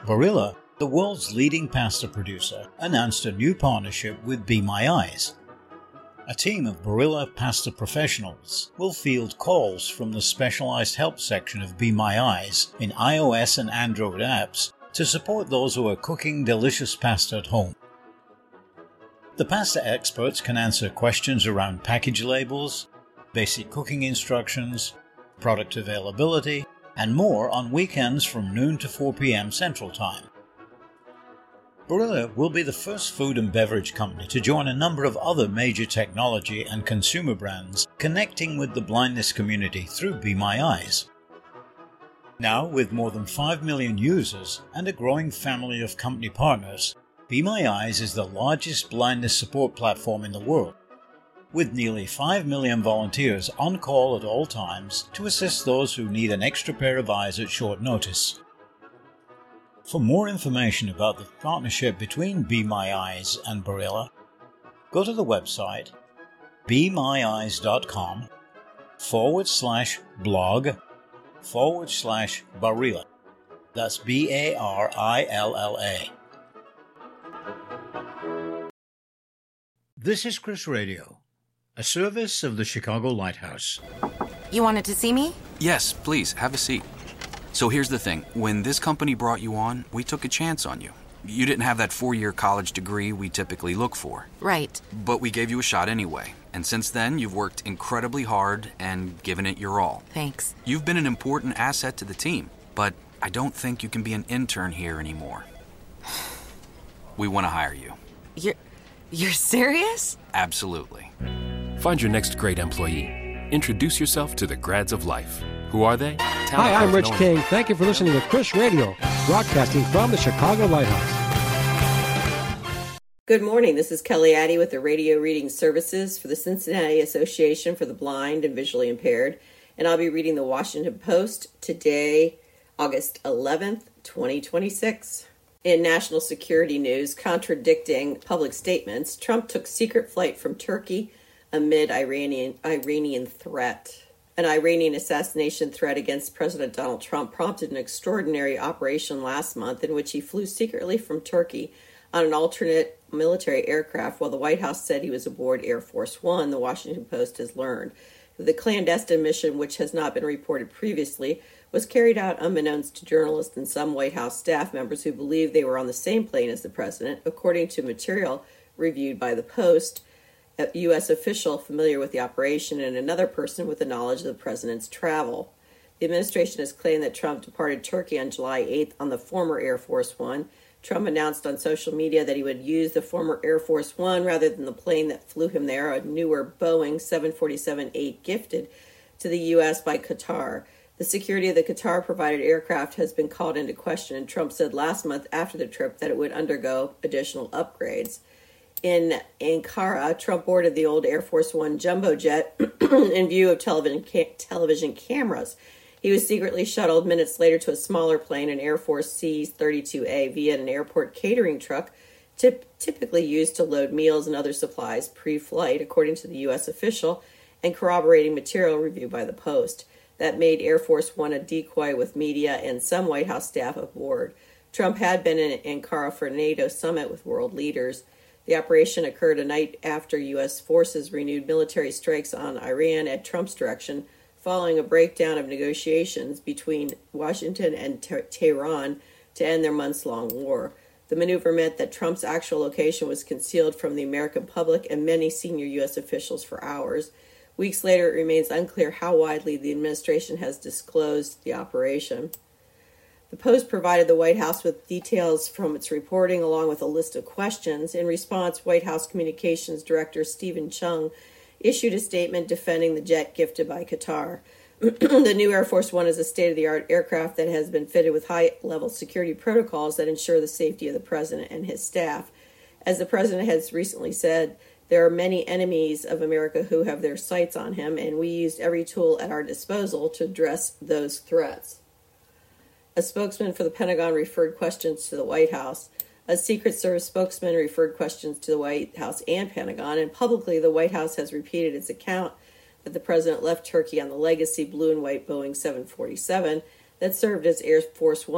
Barilla, the world's leading pasta producer, announced a new partnership with Be My Eyes. A team of Barilla pasta professionals will field calls from the specialized help section of Be My Eyes in iOS and Android apps to support those who are cooking delicious pasta at home. The pasta experts can answer questions around package labels, basic cooking instructions, product availability, and more on weekends from noon to 4 p.m. Central Time. Barilla will be the first food and beverage company to join a number of other major technology and consumer brands connecting with the blindness community through Be My Eyes. Now, with more than 5 million users and a growing family of company partners, Be My Eyes is the largest blindness support platform in the world, with nearly 5 million volunteers on call at all times to assist those who need an extra pair of eyes at short notice. For more information about the partnership between Be My Eyes and Barilla, go to the website bemyeyes.com/blog/Barilla. That's Barilla. This is Chris Radio, a service of the Chicago Lighthouse. You wanted to see me? Yes, please, have a seat. So here's the thing. When this company brought you on, we took a chance on you. You didn't have that 4-year college degree we typically look for. Right. But we gave you a shot anyway. And since then, you've worked incredibly hard and given it your all. Thanks. You've been an important asset to the team, but I don't think you can be an intern here anymore. We want to hire you. You're serious? Absolutely. Find your next great employee. Introduce yourself to the grads of life. Who are they? Hi, I'm Rich King. Thank you for listening to Chris Radio, broadcasting from the Chicago Lighthouse. Good morning. This is Kelly Addy with the Radio Reading Services for the Cincinnati Association for the Blind and Visually Impaired, and I'll be reading the Washington Post today, August 11th, 2026. In national security news, contradicting public statements, Trump took secret flight from Turkey amid Iranian threat. An Iranian assassination threat against President Donald Trump prompted an extraordinary operation last month in which he flew secretly from Turkey on an alternate military aircraft while the White House said he was aboard Air Force One, the Washington Post has learned. The clandestine mission, which has not been reported previously, was carried out unbeknownst to journalists and some White House staff members who believed they were on the same plane as the president, according to material reviewed by the Post. A U.S. official familiar with the operation and another person with the knowledge of the president's travel. The administration has claimed that Trump departed Turkey on July 8th on the former Air Force One. Trump announced on social media that he would use the former Air Force One rather than the plane that flew him there, a newer Boeing 747-8 gifted to the U.S. by Qatar. The security of the Qatar-provided aircraft has been called into question, and Trump said last month after the trip that it would undergo additional upgrades. In Ankara, Trump boarded the old Air Force One jumbo jet in view of television cameras. He was secretly shuttled minutes later to a smaller plane, an Air Force C-32A, via an airport catering truck typically used to load meals and other supplies pre-flight, according to the U.S. official, and corroborating material reviewed by the Post. That made Air Force One a decoy with media and some White House staff aboard. Trump had been in Ankara for a NATO summit with world leaders. The operation occurred a night after U.S. forces renewed military strikes on Iran at Trump's direction, following a breakdown of negotiations between Washington and Tehran to end their months-long war. The maneuver meant that Trump's actual location was concealed from the American public and many senior U.S. officials for hours. Weeks later, it remains unclear how widely the administration has disclosed the operation. The Post provided the White House with details from its reporting along with a list of questions. In response, White House Communications Director Stephen Chung issued a statement defending the jet gifted by Qatar. The new Air Force One is a state-of-the-art aircraft that has been fitted with high-level security protocols that ensure the safety of the president and his staff. As the president has recently said, there are many enemies of America who have their sights on him, and we used every tool at our disposal to address those threats. A spokesman for the Pentagon referred questions to the White House. A Secret Service spokesman referred questions to the White House and Pentagon, and publicly the White House has repeated its account that the president left Turkey on the legacy blue and white Boeing 747 that served as Air Force One